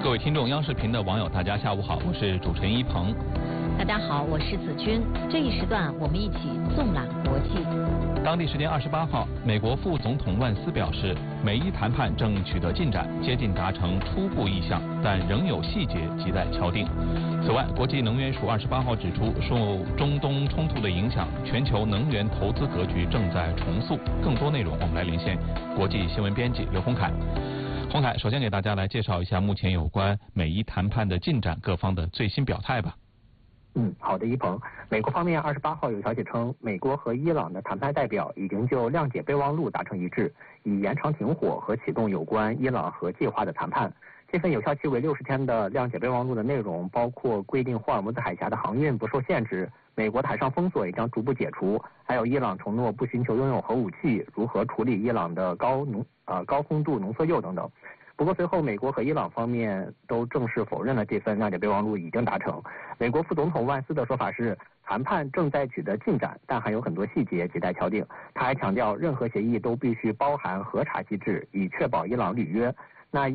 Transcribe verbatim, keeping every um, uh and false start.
各位听众，央视频的网友，大家下午好，我是主持人一鹏。 大家好，我是子君。这一时段，我们一起纵览国际。 当地时间二十八号，美国副总统万斯表示，美伊谈判正取得进展，接近达成初步意向，但仍有细节亟待敲定。此外，国际能源署二十八号指出，受中东冲突的影响，全球能源投资格局正在重塑。更多内容，我们来连线国际新闻编辑刘洪凯。洪凯，首先给大家来介绍一下目前有关美伊谈判的进展，各方的最新表态吧。 嗯，好的，一鹏。美国方面二十八号有消息称，美国和伊朗的谈判代表已经就谅解备忘录达成一致，以延长停火和启动有关伊朗核计划的谈判。这份有效期为六十天的谅解备忘录的内容包括规定霍尔木兹海峡的航运不受限制，美国的海上封锁也将逐步解除，还有伊朗承诺不寻求拥有核武器，如何处理伊朗的高浓呃高丰度浓缩铀等等。不过随后美国和伊朗方面都正式否认了这份谅解备忘录已经达成。美国副总统万斯的说法是，谈判正在取得进展，但还有很多细节亟待敲定。他还强调，任何协议都必须包含核查机制，以确保伊朗履约。